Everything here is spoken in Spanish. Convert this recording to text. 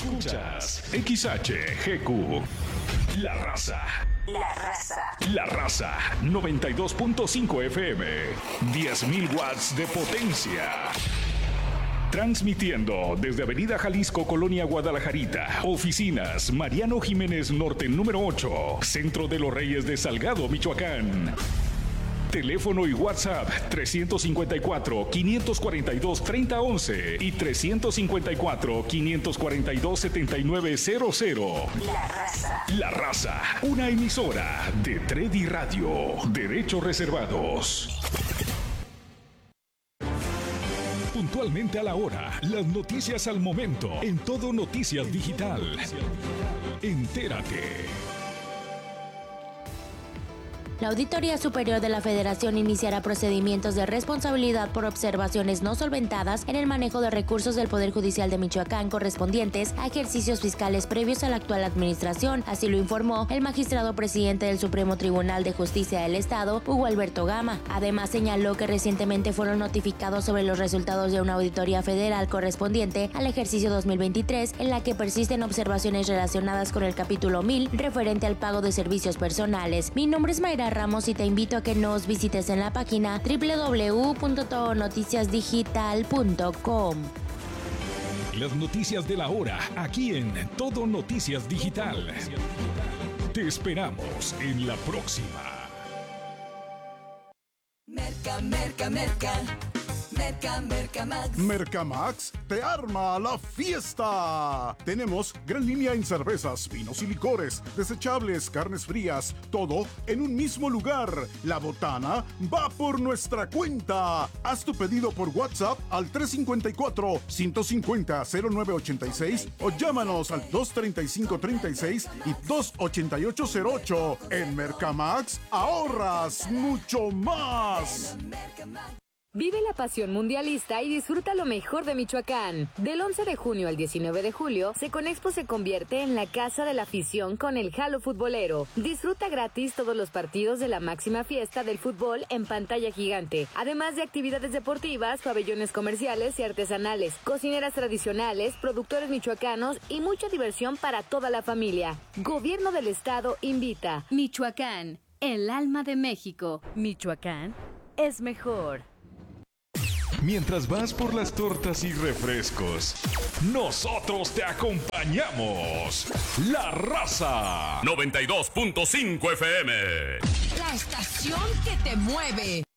Escuchas XHGQ. La Raza. La Raza. La Raza 92.5 FM. 10.000 watts de potencia. Transmitiendo desde Avenida Jalisco, Colonia Guadalajarita. Oficinas Mariano Jiménez Norte número 8. Centro de los Reyes de Salgado, Michoacán. Teléfono y WhatsApp 354-542-3011 y 354-542-7900. La Raza. La Raza, una emisora de Tredi Radio. Derechos reservados. Puntualmente a la hora, las noticias al momento, en Todo Noticias Digital. Entérate. La Auditoría Superior de la Federación iniciará procedimientos de responsabilidad por observaciones no solventadas en el manejo de recursos del Poder Judicial de Michoacán correspondientes a ejercicios fiscales previos a la actual administración, así lo informó el magistrado presidente del Supremo Tribunal de Justicia del Estado, Hugo Alberto Gama. Además, señaló que recientemente fueron notificados sobre los resultados de una auditoría federal correspondiente al ejercicio 2023, en la que persisten observaciones relacionadas con el capítulo 1000 referente al pago de servicios personales. Mi nombre es Mayra Ramos y te invito a que nos visites en la página www.todonoticiasdigital.com. Las noticias de la hora, aquí en Todo Noticias Digital. Te esperamos en la próxima. Mercamax. Mercamax te arma la fiesta. Tenemos gran línea en cervezas, vinos y licores, desechables, carnes frías, todo en un mismo lugar. La botana va por nuestra cuenta. Haz tu pedido por WhatsApp al 354-150-0986 o llámanos al 235-36 y 28808. En Mercamax ahorras mucho más. Vive la pasión mundialista y disfruta lo mejor de Michoacán. Del 11 de junio al 19 de julio, Seconexpo se convierte en la casa de la afición con el Jalo Futbolero. Disfruta gratis todos los partidos de la máxima fiesta del fútbol en pantalla gigante, además de actividades deportivas, pabellones comerciales y artesanales, cocineras tradicionales, productores michoacanos y mucha diversión para toda la familia. Gobierno del Estado invita. Michoacán, el alma de México. Michoacán es mejor. Mientras vas por las tortas y refrescos, nosotros te acompañamos. La Raza 92.5 FM. La estación que te mueve.